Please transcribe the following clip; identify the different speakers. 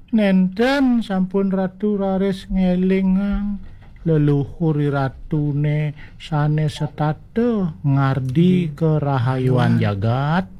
Speaker 1: Nenten sampun ratu raris ngelingang leluhur ratune sanes setata ngardi kerahayuan jagat.